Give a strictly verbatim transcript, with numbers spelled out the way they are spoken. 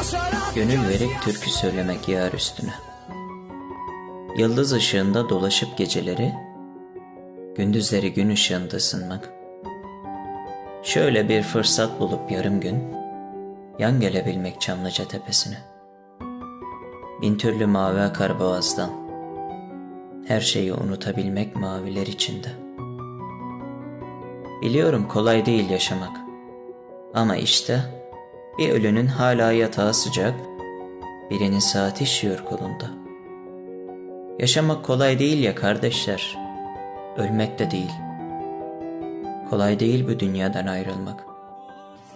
Gönül verip türkü söylemek yar üstüne. Yıldız ışığında dolaşıp geceleri, gündüzleri gün ışığında ısınmak. Şöyle bir fırsat bulup yarım gün, yan gelebilmek Çamlıca tepesine. Bin türlü mavi akar boğazdan, her şeyi unutabilmek maviler içinde. Biliyorum kolay değil yaşamak, ama işte bir ölünün hala yatağı sıcak, birinin saati işiyor kolunda. Yaşamak kolay değil ya kardeşler, ölmek de değil. Kolay değil bu dünyadan ayrılmak.